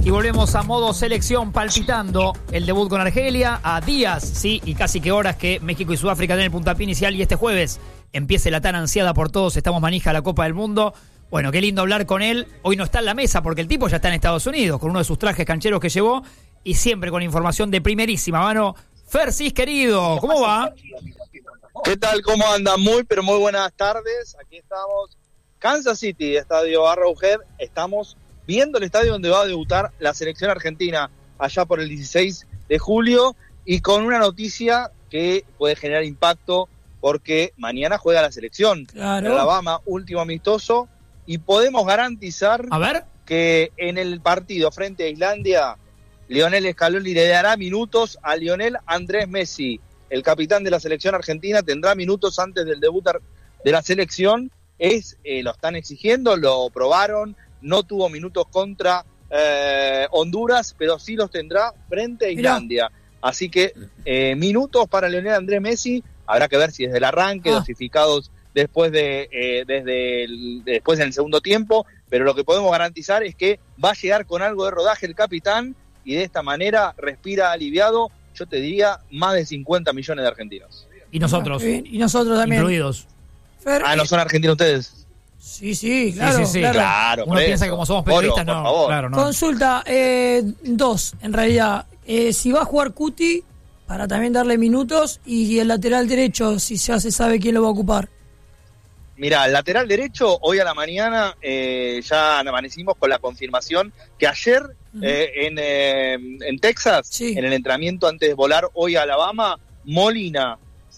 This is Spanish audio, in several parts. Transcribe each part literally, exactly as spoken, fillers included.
Y volvemos a modo selección, palpitando el debut con Argelia, a días, sí, y casi que horas que México y Sudáfrica den el puntapié inicial y este jueves empiece la tan ansiada por todos, estamos manija la Copa del Mundo. Bueno, qué lindo hablar con él. Hoy no está en la mesa porque el tipo ya está en Estados Unidos con uno de sus trajes cancheros que llevó y siempre con información de primerísima mano. Fercis, querido, ¿cómo va? ¿Qué tal? ¿Cómo andan? Muy, pero muy buenas tardes. Aquí estamos, Kansas City, Estadio Arrowhead. Estamos viendo el estadio donde va a debutar la selección argentina allá por el dieciséis de julio y con una noticia que puede generar impacto porque mañana juega la selección. Claro. Alabama, último amistoso, y podemos garantizar a ver. que en el partido frente a Islandia, Lionel Scaloni le dará minutos a Lionel Andrés Messi. El capitán de la selección argentina tendrá minutos antes del debut de la selección. Es, eh, lo están exigiendo, lo probaron. No tuvo minutos contra eh, Honduras, pero sí los tendrá frente a Islandia. Mirá. Así que eh, minutos para Lionel Andrés Messi. Habrá que ver si desde el arranque, ah. dosificados después de eh, desde el, después en el segundo tiempo. Pero lo que podemos garantizar es que va a llegar con algo de rodaje el capitán y de esta manera respira aliviado. Yo te diría más de cincuenta millones de argentinos. Y nosotros. Y nosotros también. Incluidos. Fer, ah, ¿no son argentinos ustedes? Sí, sí, claro. Sí, sí, sí. claro. claro Uno piensa que como somos periodistas, Poro, no, claro, no. Consulta, eh, dos, en realidad. Eh, si va a jugar Cuti, para también darle minutos, y el lateral derecho, si ya se sabe quién lo va a ocupar. Mira, el lateral derecho, hoy a la mañana eh, ya amanecimos con la confirmación que ayer uh-huh. eh, en, eh, en Texas, sí. en el entrenamiento antes de volar hoy a Alabama, Molina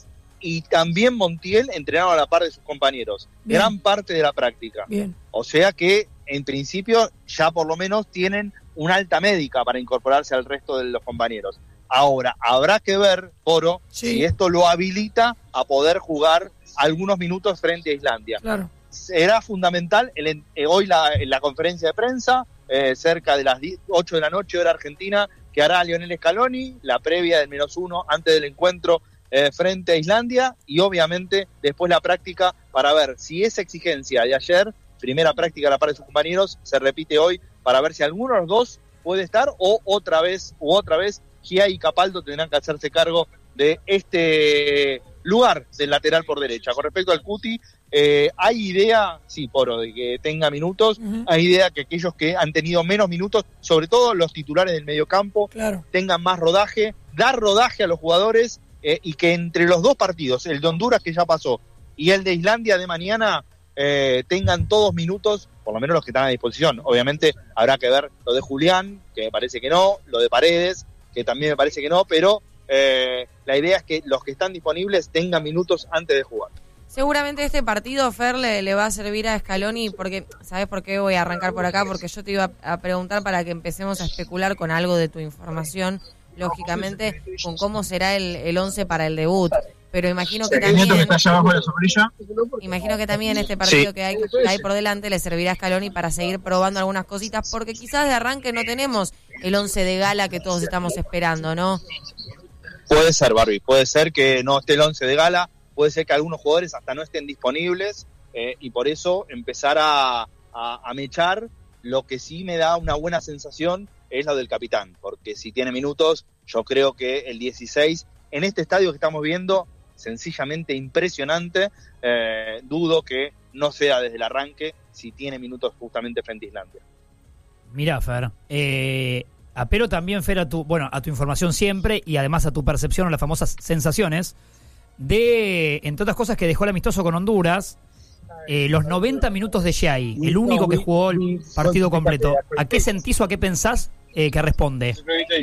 y también Montiel entrenaron a la par de sus compañeros. Bien. Gran parte de la práctica. Bien. O sea que, en principio, ya por lo menos tienen una alta médica para incorporarse al resto de los compañeros. Ahora, habrá que ver, Poro, sí. si esto lo habilita a poder jugar algunos minutos frente a Islandia. Claro. Será fundamental el, eh, hoy la, en la conferencia de prensa, eh, cerca de las ocho de la noche, hora argentina, que hará Lionel Scaloni, la previa del menos uno antes del encuentro eh, frente a Islandia, y obviamente después la práctica para ver si esa exigencia de ayer, primera práctica a la par de sus compañeros, se repite hoy para ver si alguno de los dos puede estar o otra vez, u otra vez, Gia y Capaldo tendrán que hacerse cargo de este lugar del lateral por derecha. Con respecto al Cuti, eh, hay idea, sí, Poro, de que tenga minutos, uh-huh. hay idea que aquellos que han tenido menos minutos, sobre todo los titulares del mediocampo, claro. tengan más rodaje, dar rodaje a los jugadores eh, y que entre los dos partidos, el de Honduras que ya pasó y el de Islandia de mañana, eh, tengan todos minutos, por lo menos los que están a disposición. Obviamente habrá que ver lo de Julián, que me parece que no, lo de Paredes, que también me parece que no, pero eh, la idea es que los que están disponibles tengan minutos antes de jugar. Seguramente este partido, Fer, le, le va a servir a Scaloni, porque, ¿sabes por qué voy a arrancar por acá? Porque yo te iba a preguntar para que empecemos a especular con algo de tu información, lógicamente, con cómo será el, el once para el debut. Pero imagino que también que está allá abajo de la sombrilla. Imagino que también este partido sí. que hay, que hay por delante le servirá a Scaloni para seguir probando algunas cositas, porque quizás de arranque no tenemos el once de gala que todos estamos esperando, ¿no? Puede ser, Barbie, puede ser que no esté el once de gala, puede ser que algunos jugadores hasta no estén disponibles eh, y por eso empezar a, a, a mechar. Lo que sí me da una buena sensación es lo del capitán, porque si tiene minutos, yo creo que el dieciséis, en este estadio que estamos viendo, sencillamente impresionante, eh, dudo que no sea desde el arranque si tiene minutos justamente frente a Islandia. Mirá, Fer, eh, apelo también, Fer, a tu, bueno, a tu información siempre y además a tu percepción o las famosas sensaciones de, entre otras cosas, que dejó el amistoso con Honduras, eh, los noventa minutos de Giai, el único que jugó el partido completo. ¿A qué sentís o a qué pensás eh, que responde?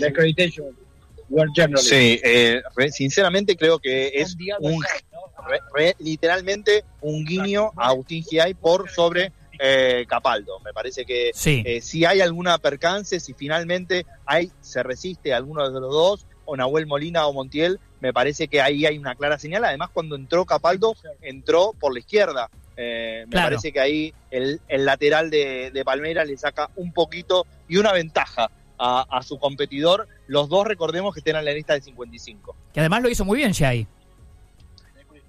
Sí, eh, re, sinceramente creo que es un, re, re, literalmente un guiño a Agustín Giai por sobre eh, Capaldo. Me parece que sí. eh, si hay alguna percance, si finalmente hay se resiste a alguno de los dos, o Nahuel Molina o Montiel, me parece que ahí hay una clara señal. Además, cuando entró Capaldo, entró por la izquierda. Eh, me claro. parece que ahí el, el lateral de, de Palmeiras le saca un poquito y una ventaja a, a su competidor. Los dos, recordemos que están en la lista de cincuenta y cinco. Que además lo hizo muy bien Giai.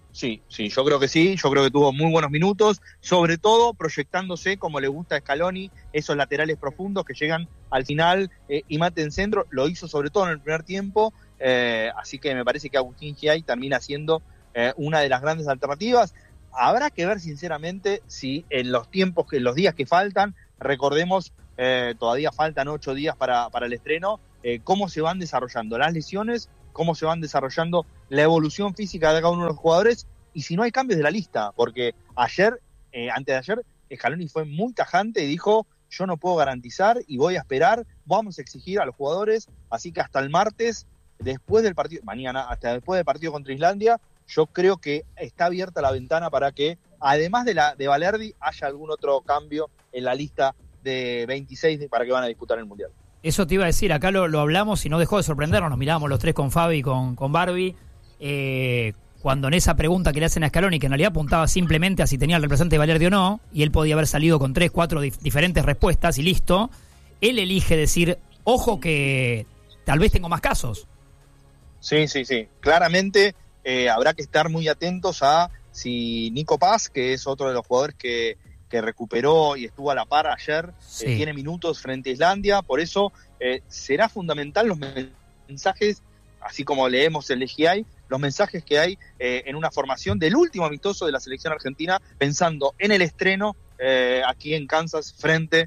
Sí, sí, yo creo que sí, yo creo que tuvo muy buenos minutos, sobre todo proyectándose como le gusta a Scaloni, esos laterales profundos que llegan al final eh, y maten centro, lo hizo sobre todo en el primer tiempo, eh, así que me parece que Agustín Giay termina siendo eh, una de las grandes alternativas. Habrá que ver sinceramente si en los tiempos, que en los días que faltan, recordemos, eh, todavía faltan ocho días para, para el estreno, eh, cómo se van desarrollando las lesiones, cómo se van desarrollando la evolución física de cada uno de los jugadores y si no hay cambios de la lista, porque ayer, eh, antes de ayer, Scaloni fue muy tajante y dijo, yo no puedo garantizar y voy a esperar, vamos a exigir a los jugadores, así que hasta el martes, después del partido, mañana, hasta después del partido contra Islandia, yo creo que está abierta la ventana para que, además de la de Valerdi, haya algún otro cambio en la lista de veintiséis para que van a disputar el Mundial. Eso te iba a decir, acá lo, lo hablamos y no dejó de sorprendernos, nos mirábamos los tres con Fabi y con, con Barbie, eh, cuando en esa pregunta que le hacen a Scaloni, que en realidad apuntaba simplemente a si tenía el representante de Valerdi o no, y él podía haber salido con tres, cuatro dif- diferentes respuestas y listo, él elige decir, ojo que tal vez tengo más casos. Sí, sí, sí, claramente eh, habrá que estar muy atentos a si Nico Paz, que es otro de los jugadores que que recuperó y estuvo a la par ayer, sí. eh, tiene minutos frente a Islandia, por eso eh, será fundamental los mensajes, así como leemos el G I, los mensajes que hay eh, en una formación del último amistoso de la selección argentina, pensando en el estreno eh, aquí en Kansas frente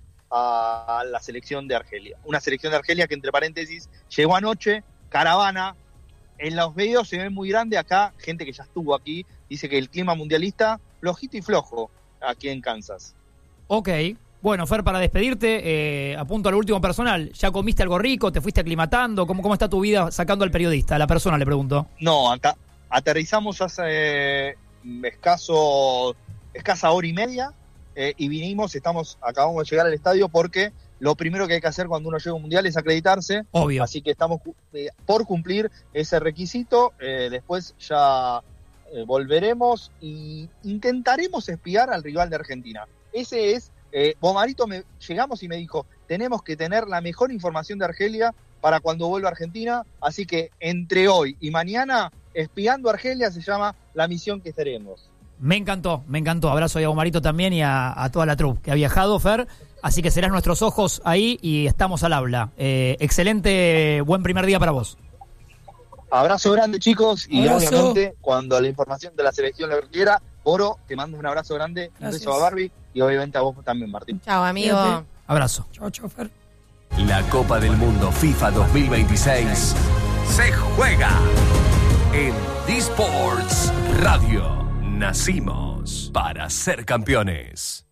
a la selección de Argelia. Una selección de Argelia que, entre paréntesis, llegó anoche, caravana, en los videos se ve muy grande, acá gente que ya estuvo aquí, dice que el clima mundialista, flojito y flojo, aquí en Kansas. Ok, bueno, Fer, para despedirte, eh, apunto a lo último personal. ¿Ya comiste algo rico? ¿Te fuiste aclimatando? ¿Cómo, cómo está tu vida sacando al periodista? A la persona le pregunto. No, acá aterrizamos hace eh, escaso, escasa hora y media eh, y vinimos, estamos, acabamos de llegar al estadio porque lo primero que hay que hacer cuando uno llega a un mundial es acreditarse. Obvio. Así que estamos eh, por cumplir ese requisito. Eh, después ya Eh, volveremos y intentaremos espiar al rival de Argentina. Ese es, eh, Bomarito, me, llegamos y me dijo, tenemos que tener la mejor información de Argelia para cuando vuelva a Argentina, así que entre hoy y mañana, espiando a Argelia se llama la misión que estaremos. Me encantó, me encantó. Abrazo a Bomarito también y a, a toda la troupe que ha viajado, Fer, así que serás nuestros ojos ahí y estamos al habla. Eh, excelente, buen primer día para vos. Abrazo grande, chicos, y abrazo. Obviamente cuando la información de la selección lo requiera, Oro, te mando un abrazo grande, Gracias. un beso a Barbie y obviamente a vos también, Martín. Chao, amigo. Cuídate. Abrazo. Chao, chofer. La Copa del Mundo FIFA dos mil veintiséis se juega en D-Sports Radio. Nacimos para ser campeones.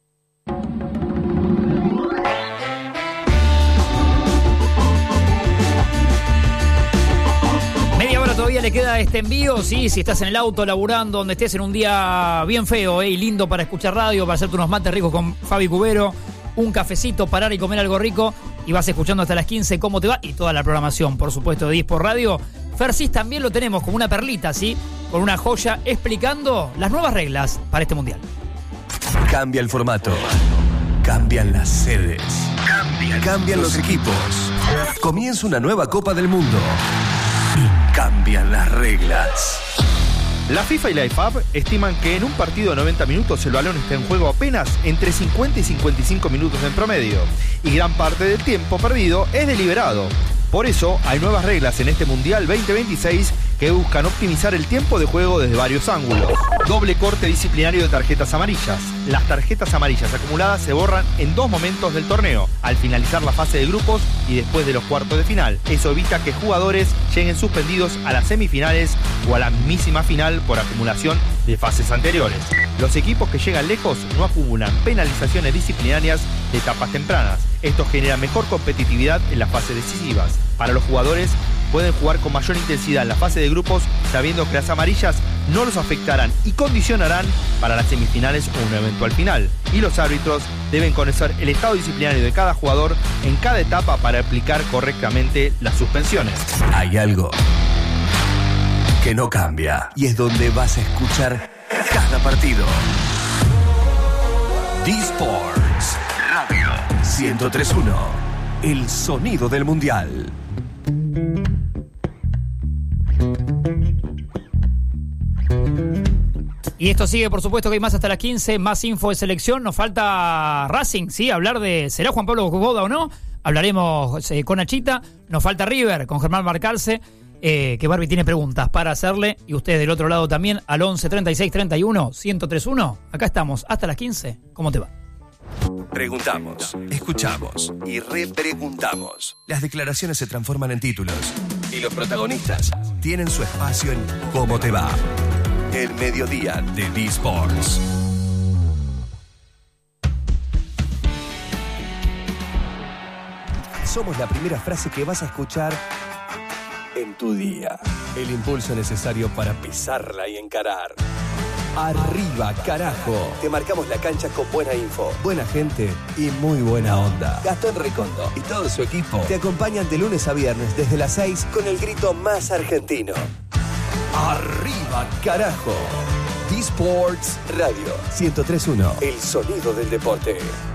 Media hora todavía le queda este envío, sí, si estás en el auto, laburando, donde estés en un día bien feo eh, y lindo para escuchar radio, para hacerte unos mates ricos con Fabi Cubero, un cafecito, parar y comer algo rico, y vas escuchando hasta las quince cómo te va, y toda la programación, por supuesto, de D-Sport Radio. Fersis también lo tenemos como una perlita, ¿sí? Con una joya explicando las nuevas reglas para este Mundial. Cambia el formato, cambian las sedes, cambian, cambian los equipos. Comienza una nueva Copa del Mundo y cambian las reglas. La FIFA y la I F A B estiman que en un partido de noventa minutos el balón está en juego apenas entre cincuenta y cincuenta y cinco minutos en promedio, y gran parte del tiempo perdido es deliberado. Por eso hay nuevas reglas en este Mundial veinte veintiséis que buscan optimizar el tiempo de juego desde varios ángulos. Doble corte disciplinario de tarjetas amarillas. Las tarjetas amarillas acumuladas se borran en dos momentos del torneo, al finalizar la fase de grupos y después de los cuartos de final. Eso evita que jugadores lleguen suspendidos a las semifinales o a la mismísima final por acumulación de fases anteriores. Los equipos que llegan lejos no acumulan penalizaciones disciplinarias de etapas tempranas. Esto genera mejor competitividad en las fases decisivas. Para los jugadores, pueden jugar con mayor intensidad en la fase de grupos, sabiendo que las amarillas no los afectarán y condicionarán para las semifinales o una eventual final. Y los árbitros deben conocer el estado disciplinario de cada jugador en cada etapa para aplicar correctamente las suspensiones. Hay algo que no cambia y es donde vas a escuchar cada partido. D-Sports Radio ciento tres punto uno, el sonido del Mundial. Y esto sigue, por supuesto, que hay más hasta las quince, más info de selección. Nos falta Racing, ¿sí? Hablar de, ¿será Juan Pablo Boda o no? Hablaremos eh, con Nachita. Nos falta River, con Germán Marcarce, eh, que Barbie tiene preguntas para hacerle. Y ustedes del otro lado también, al once, treinta y seis, treinta y uno, ciento tres punto uno. Acá estamos, hasta las quince. ¿Cómo te va? Preguntamos, escuchamos y repreguntamos. Las declaraciones se transforman en títulos. Y los protagonistas tienen su espacio en ¿Cómo te va? El mediodía de D-Sports. Somos la primera frase que vas a escuchar en tu día. El impulso necesario para pisarla y encarar. Arriba, carajo. Te marcamos la cancha con buena info, buena gente y muy buena onda. Gastón Recondo y todo su equipo te acompañan de lunes a viernes desde las seis con el grito más argentino. Arriba, carajo. D-Sports Radio ciento tres punto uno. El sonido del deporte.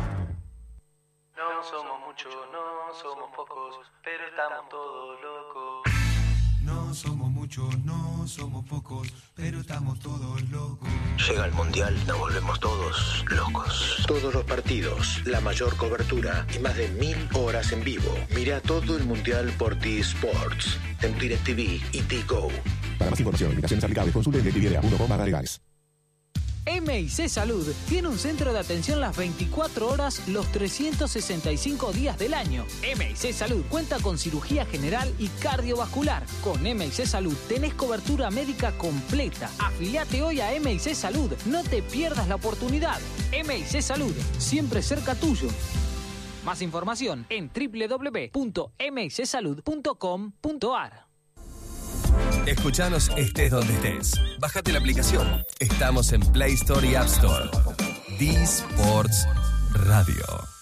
No somos muchos, no somos pocos, pero estamos todos locos. No somos muchos, no somos pocos, pero estamos todos locos. Llega el Mundial, nos volvemos todos locos. Todos los partidos, la mayor cobertura y más de mil horas en vivo. Mira todo el Mundial por D-Sports, en DirecTV y D-Go. Para más información, limitaciones aplicables, consulte en directv punto com barra legales. M I C Salud tiene un centro de atención las veinticuatro horas, los trescientos sesenta y cinco días del año. M I C Salud cuenta con cirugía general y cardiovascular. Con M I C Salud tenés cobertura médica completa. Afiliate hoy a M I C Salud. No te pierdas la oportunidad. M I C Salud, siempre cerca tuyo. Más información en doble u doble u doble u punto m i c salud punto com punto a r. Escuchanos estés donde estés. Bájate la aplicación. Estamos en Play Store y App Store. D-Sports Radio.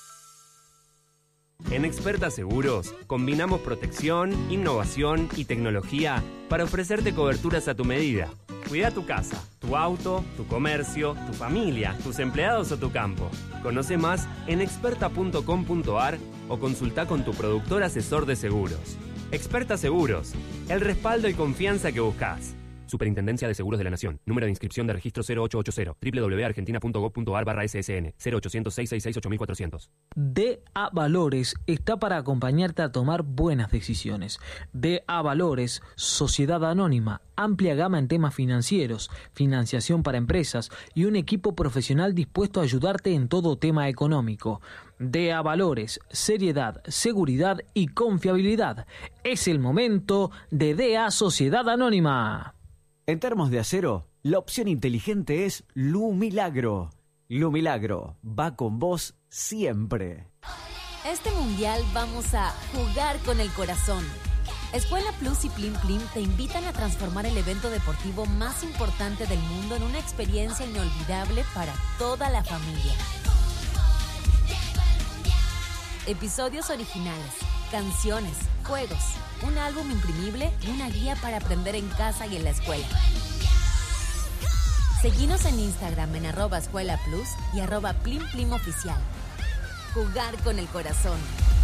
En Experta Seguros combinamos protección, innovación y tecnología para ofrecerte coberturas a tu medida. Cuida tu casa, tu auto, tu comercio, tu familia, tus empleados o tu campo. Conoce más en experta punto com punto a r o consulta con tu productor asesor de seguros. Experta Seguros, el respaldo y confianza que buscas. Superintendencia de Seguros de la Nación. Número de inscripción de registro cero ocho ocho cero. doble u doble u doble u punto argentina punto gov punto a r barra S S N. cero ochocientos, seiscientos sesenta y seis, ocho mil cuatrocientos. D A Valores está para acompañarte a tomar buenas decisiones. D A Valores, Sociedad Anónima, amplia gama en temas financieros, financiación para empresas y un equipo profesional dispuesto a ayudarte en todo tema económico. D A Valores, seriedad, seguridad y confiabilidad. Es el momento de D A Sociedad Anónima. En termos de acero, la opción inteligente es Lumilagro. Lumilagro va con vos siempre. Este mundial vamos a jugar con el corazón. Escuela Plus y Plim Plim te invitan a transformar el evento deportivo más importante del mundo en una experiencia inolvidable para toda la familia. Episodios originales, canciones, juegos, un álbum imprimible y una guía para aprender en casa y en la escuela. Seguinos en Instagram en arroba escuela plus y arroba plim plim oficial. Jugar con el corazón.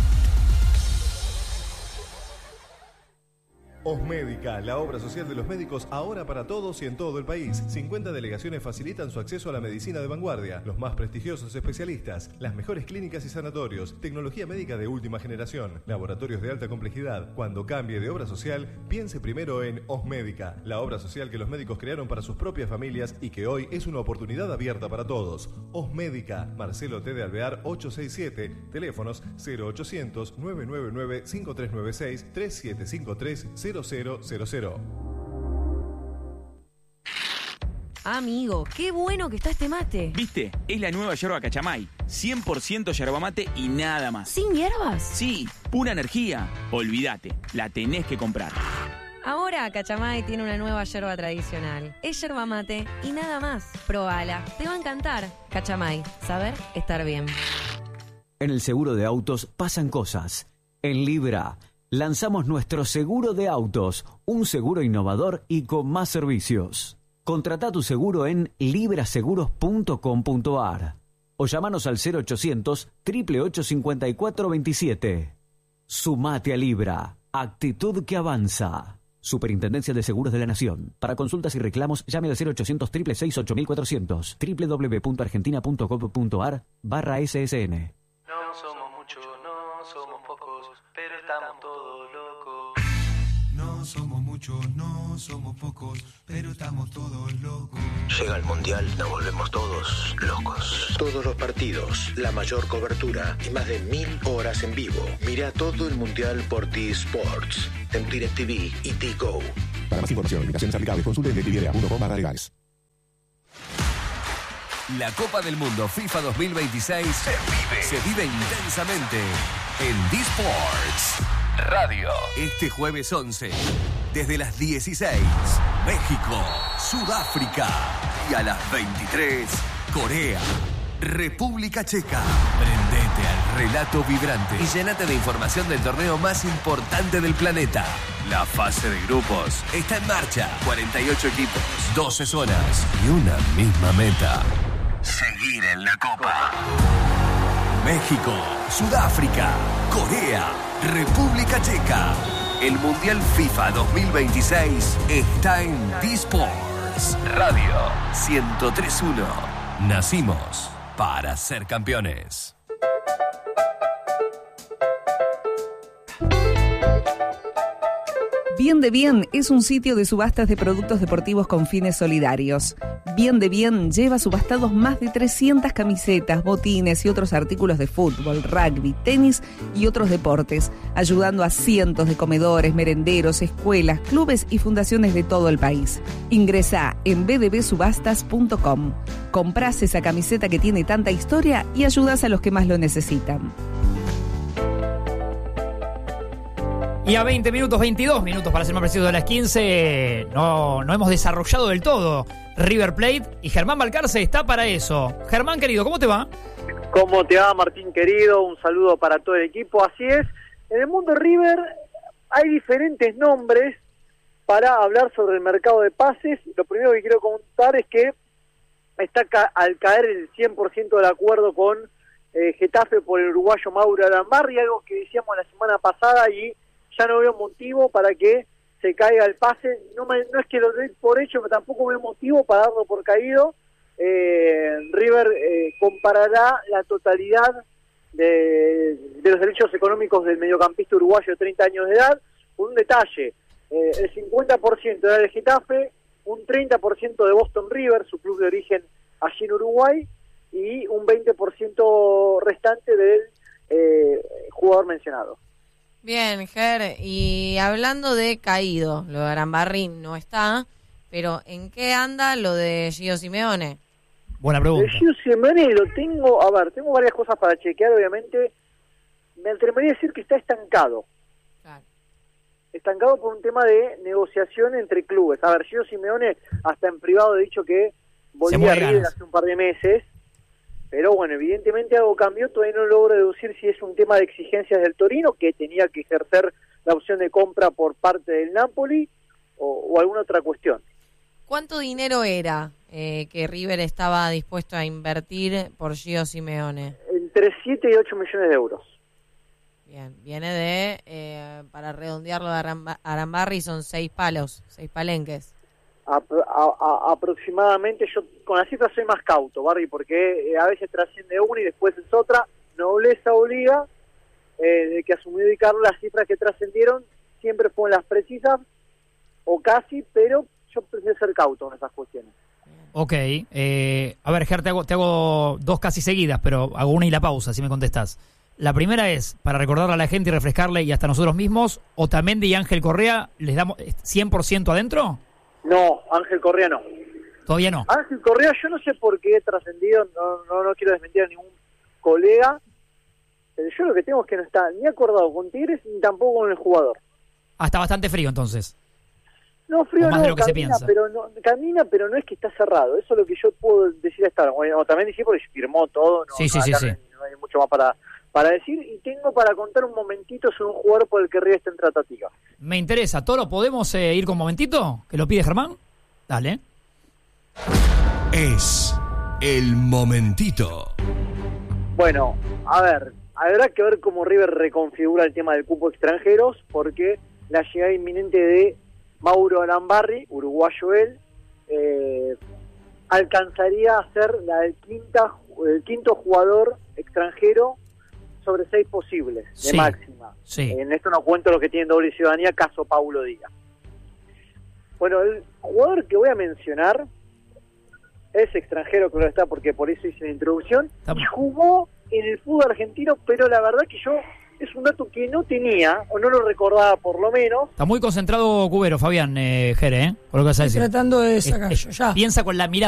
Osmédica, la obra social de los médicos ahora para todos y en todo el país. cincuenta delegaciones facilitan su acceso a la medicina de vanguardia, los más prestigiosos especialistas, las mejores clínicas y sanatorios, tecnología médica de última generación, laboratorios de alta complejidad. Cuando cambie de obra social, piense primero en Osmédica, la obra social que los médicos crearon para sus propias familias y que hoy es una oportunidad abierta para todos. Osmédica, Marcelo T. de Alvear ochocientos sesenta y siete, teléfonos cero ochocientos, nueve nueve nueve, cinco tres nueve seis, tres siete cinco tres, cero cero cero cero. Amigo, qué bueno que está este mate. ¿Viste? Es la nueva yerba Cachamay. cien por ciento yerba mate y nada más. ¿Sin hierbas? Sí, pura energía. Olvídate, la tenés que comprar. Ahora Cachamay tiene una nueva yerba tradicional. Es yerba mate y nada más. Probala, te va a encantar. Cachamay, saber estar bien. En el seguro de autos pasan cosas. En Libra lanzamos nuestro seguro de autos, un seguro innovador y con más servicios. Contrata tu seguro en libraseguros punto com punto a r o llamanos al cero ochocientos, ocho ocho ocho, cinco cuatro dos siete. Sumate a Libra, actitud que avanza. Superintendencia de Seguros de la Nación. Para consultas y reclamos, llame al cero ochocientos, seiscientos sesenta y ocho mil cuatrocientos, doble u doble u doble u punto argentina punto gov punto ar barra S S N. No somos muchos, no somos pocos, pero estamos todos locos. No somos muchos, no somos pocos, pero estamos todos locos. Llega el Mundial, nos volvemos todos locos. Todos los partidos, la mayor cobertura y más de mil horas en vivo. Mira todo el Mundial por T-Sports, en DirecTV y T-Go. Para más información, limitaciones aplicables, consulte en directv punto com barra legales. La Copa del Mundo FIFA dos mil veintiséis se vive, se vive intensamente en D-Sports Radio. Este jueves once, desde las dieciséis, México, Sudáfrica, y a las veintitrés, Corea, República Checa. Prendete al relato vibrante y llénate de información del torneo más importante del planeta. La fase de grupos está en marcha. cuarenta y ocho equipos, doce zonas y una misma meta: seguir en la Copa. México, Sudáfrica, Corea, República Checa. El Mundial FIFA dos mil veintiséis está en D-Sports Radio ciento tres punto uno. Nacimos para ser campeones. Bien de Bien es un sitio de subastas de productos deportivos con fines solidarios. Bien de Bien lleva subastados más de trescientas camisetas, botines y otros artículos de fútbol, rugby, tenis y otros deportes, ayudando a cientos de comedores, merenderos, escuelas, clubes y fundaciones de todo el país. Ingresá en b d b subastas punto com. Comprás esa camiseta que tiene tanta historia y ayudás a los que más lo necesitan. Y a veinte minutos, veintidós minutos para ser más preciso de las quince, no, no hemos desarrollado del todo River Plate y Germán Balcarce está para eso. Germán, querido, ¿cómo te va? ¿Cómo te va, Martín, querido? Un saludo para todo el equipo. Así es, en el mundo River hay diferentes nombres para hablar sobre el mercado de pases. Lo primero que quiero contar es que está ca- al caer el cien por ciento del acuerdo con eh, Getafe por el uruguayo Mauro Arambarri, algo que decíamos la semana pasada y ya no veo motivo para que se caiga el pase. No, me, no es que lo dé por hecho, pero tampoco veo motivo para darlo por caído. Eh, River eh, comparará la totalidad de, de los derechos económicos del mediocampista uruguayo de treinta años de edad, con un detalle: eh, el cincuenta por ciento era de Getafe, un treinta por ciento de Boston River, su club de origen allí en Uruguay, y un veinte por ciento restante del eh, jugador mencionado. Bien, Ger, y hablando de caído, lo de Arambarri no está, pero ¿en qué anda lo de Gio Simeone? Buena pregunta. De Gio Simeone lo tengo, a ver, tengo varias cosas para chequear, obviamente. Me atrevería a decir que está estancado. Claro. Estancado por un tema de negociación entre clubes. A ver, Gio Simeone hasta en privado ha dicho que volvía a River hace un par de meses. Pero bueno, evidentemente algo cambió, todavía no logro deducir si es un tema de exigencias del Torino, que tenía que ejercer la opción de compra por parte del Napoli, o, o alguna otra cuestión. ¿Cuánto dinero era eh, que River estaba dispuesto a invertir por Gio Simeone? Entre siete y ocho millones de euros. Bien, viene de, eh, para redondearlo de Aramba, Arambarri, son seis palos, seis palenques. A, a, a, aproximadamente, yo con las cifras soy más cauto, Barry, porque eh, a veces trasciende una y después es otra. Nobleza obliga, eh, de que asumió Di Carlo, las cifras que trascendieron siempre fueron las precisas, o casi, pero yo prefiero ser cauto en esas cuestiones. Ok, eh, a ver, Ger, te hago, te hago dos casi seguidas, pero hago una y la pausa, si me contestás. La primera es, para recordarle a la gente y refrescarle, y hasta nosotros mismos, ¿Otamendi y Ángel Correa les damos cien por ciento adentro? No, Ángel Correa no. ¿Todavía no? Ángel Correa, yo no sé por qué he trascendido, no, no, no quiero desmentir a ningún colega, pero yo lo que tengo es que no está ni acordado con Tigres ni tampoco con el jugador. Ah, está bastante frío entonces. No, frío o más no, de lo que camina, se piensa. Pero no, camina, pero no es que está cerrado. Eso es lo que yo puedo decir hasta ahora. Bueno, también dije porque firmó todo. No, sí, sí, no, sí, acá sí. No hay mucho más para, para decir. Y tengo para contar un momentito sobre un jugador por el que River está en tratativa. Me interesa. ¿Todo lo podemos eh, ir con un momentito? ¿Que lo pide Germán? Dale. Es el momentito. Bueno, a ver, habrá que ver cómo River reconfigura el tema del cupo extranjeros, porque la llegada inminente de Mauro Alambarri, uruguayo él, eh, alcanzaría a ser la del quinta, el quinto jugador extranjero sobre seis posibles de Sí, máxima. sí. En esto no cuento los que tienen doble ciudadanía, caso Paulo Díaz. Bueno, el jugador que voy a mencionar es extranjero, creo que está, porque por eso hice la introducción, y jugó en el fútbol argentino, pero la verdad que yo es un dato que no tenía, o no lo recordaba por lo menos. Está muy concentrado Cubero, Fabián, eh, Jere, ¿eh? Por lo que vas a decir. Estoy tratando de Es- sacar es- yo, ya. Piensa con la mirada.